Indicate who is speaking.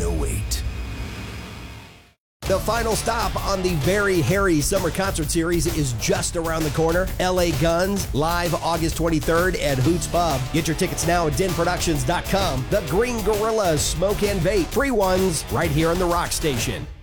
Speaker 1: 108. The final stop on the Very Hairy Summer Concert Series is just around the corner. LA Guns, live August 23rd at Hoots Pub. Get your tickets now at denproductions.com. The Green Gorilla Smoke and Vape, free ones right here on the Rock Station.